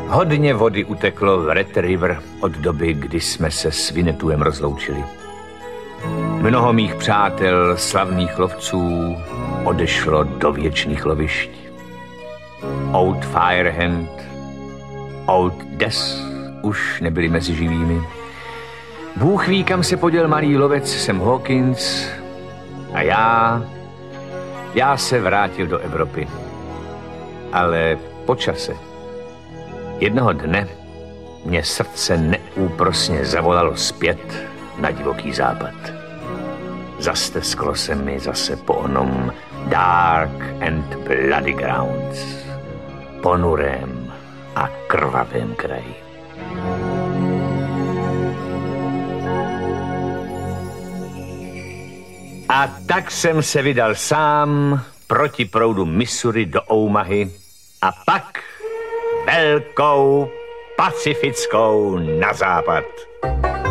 Hodně vody uteklo v Red River od doby, kdy jsme se s Winnetouem rozloučili. Mnoho mých přátel, slavných lovců, odešlo do věčných lovišť. Old Firehand, Old Death už nebyli mezi živými. Bůh ví, kam se poděl malý lovec Sam Hawkins a já se vrátil do Evropy. Ale po čase. Jednoho dne mě srdce neúprosně zavolalo zpět na divoký západ. Zastesklo se mi zase po onom dark and bloody grounds, ponurém a krvavém kraji. A tak jsem se vydal sám proti proudu Missouri do Omahy a pak velkou pacifickou na západ.